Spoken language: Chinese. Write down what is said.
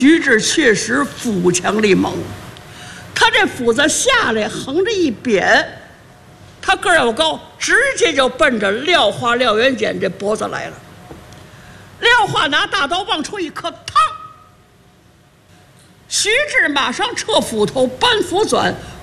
徐志确实富强力猛，他这斧子下来横着一扁，他个儿又高，直接就奔着廖化廖元简这脖子来了。廖化拿大刀往出一磕，嘡！徐志马上撤斧头，搬斧转。